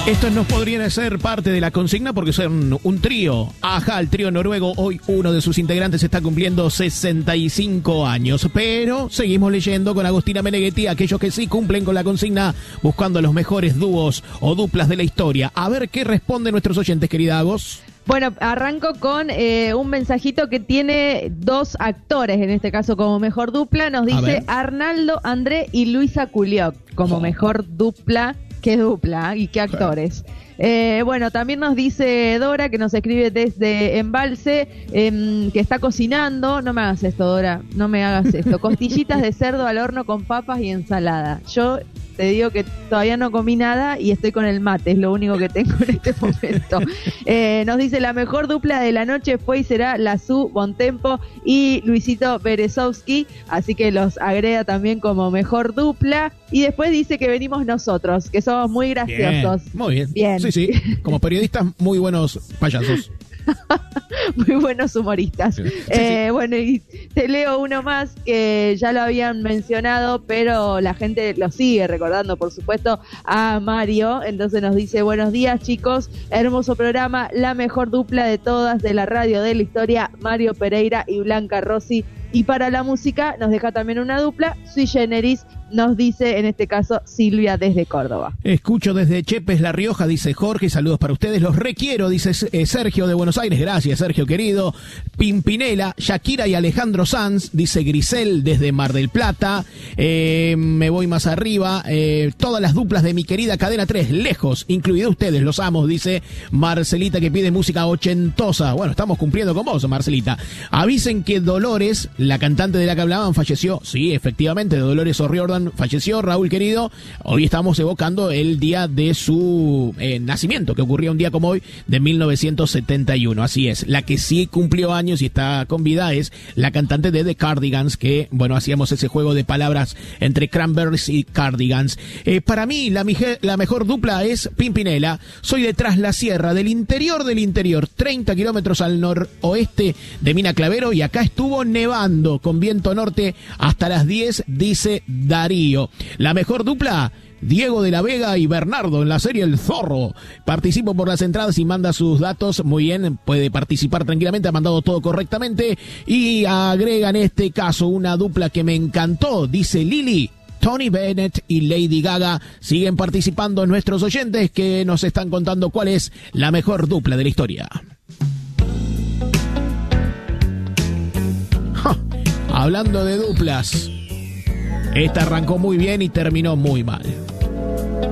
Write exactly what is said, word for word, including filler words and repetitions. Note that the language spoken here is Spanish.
Estos no podrían ser parte de la consigna porque son un trío. Ajá, el trío noruego. Hoy uno de sus integrantes está cumpliendo sesenta y cinco años. Pero seguimos leyendo con Agustina Meneghetti aquellos que sí cumplen con la consigna, buscando los mejores dúos o duplas de la historia. A ver qué responden nuestros oyentes, querida Agos. Bueno, arranco con eh, un mensajito que tiene dos actores, en este caso como mejor dupla. Nos dice Arnaldo André y Luisa Culioc como oh. mejor dupla. Qué dupla y qué actores. Eh, bueno, también nos dice Dora, que nos escribe desde Embalse, eh, que está cocinando. No me hagas esto, Dora, no me hagas esto. Costillitas de cerdo al horno con papas y ensalada. Yo te digo que todavía no comí nada y estoy con el mate, es lo único que tengo en este momento. Eh, nos dice, la mejor dupla de la noche fue y será Lazú Bontempo y Luisito Berezovsky, así que los agrega también como mejor dupla. Y después dice que venimos nosotros, que somos muy graciosos. Bien, muy bien. bien. Sí, sí, como periodistas muy buenos payasos. Muy buenos humoristas. Sí, sí, eh, sí. Bueno, y te leo uno más que ya lo habían mencionado, pero la gente lo sigue recordando, por supuesto, a Mario. Entonces nos dice, buenos días, chicos, hermoso programa, la mejor dupla de todas de la radio de la historia, Mario Pereira y Blanca Rossi. Y para la música nos deja también una dupla, Sui Generis, nos dice en este caso Silvia desde Córdoba. Escucho desde Chepes, La Rioja, dice Jorge, saludos para ustedes, los requiero, dice eh, Sergio de Buenos Aires, gracias Sergio querido. Pimpinela, Shakira y Alejandro Sanz, dice Grisel desde Mar del Plata. Eh, me voy más arriba, eh, todas las duplas de mi querida Cadena tres, lejos, incluido ustedes, los amos, dice Marcelita, que pide música ochentosa. Bueno, estamos cumpliendo con vos, Marcelita. Avisen que Dolores, la cantante de la que hablaban, falleció. Sí, efectivamente, Dolores O'Riordan falleció, Raúl querido. Hoy estamos evocando el día de su eh, nacimiento, que ocurría un día como hoy de mil novecientos setenta y uno. Así es, la que sí cumplió años y está con vida es la cantante de The Cardigans, que, bueno, hacíamos ese juego de palabras entre Cranberries y Cardigans. Eh, para mí, la, mije, la mejor dupla es Pimpinela. Soy de Tras la Sierra, del interior del interior, treinta kilómetros al noroeste de Mina Clavero, y acá estuvo nevando con viento norte hasta las diez, dice Darío. La mejor dupla, Diego de la Vega y Bernardo en la serie El Zorro. Participo por las entradas y manda sus datos. Muy bien, puede participar tranquilamente, ha mandado todo correctamente. Y agrega en este caso una dupla que me encantó, dice Lili. Tony Bennett y Lady Gaga. Siguen participando nuestros oyentes que nos están contando cuál es la mejor dupla de la historia. Ja, hablando de duplas, esta arrancó muy bien y terminó muy mal.